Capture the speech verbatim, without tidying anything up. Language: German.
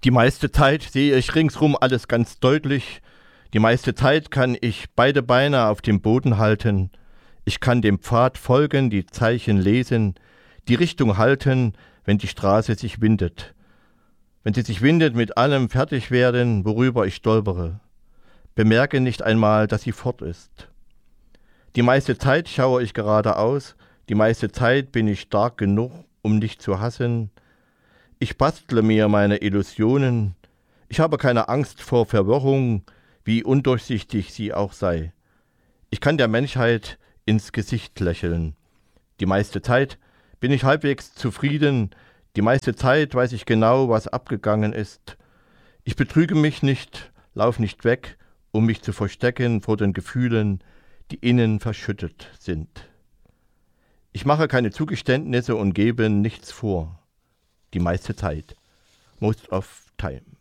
Die meiste Zeit sehe ich ringsrum alles ganz deutlich. Die meiste Zeit kann ich beide Beine auf dem Boden halten. Ich kann dem Pfad folgen, die Zeichen lesen, die Richtung halten, wenn die Straße sich windet. Wenn sie sich windet, mit allem fertig werden, worüber ich stolpere. Bemerke nicht einmal, dass sie fort ist. Die meiste Zeit schaue ich geradeaus, die meiste Zeit bin ich stark genug, um nicht zu hassen. Ich bastle mir meine Illusionen. Ich habe keine Angst vor Verwirrung, wie undurchsichtig sie auch sei. Ich kann der Menschheit ins Gesicht lächeln. Die meiste Zeit bin ich halbwegs zufrieden. Die meiste Zeit weiß ich genau, was abgegangen ist. Ich betrüge mich nicht, lauf nicht weg, um mich zu verstecken vor den Gefühlen, die innen verschüttet sind. Ich mache keine Zugeständnisse und gebe nichts vor. Die meiste Zeit. Most of time.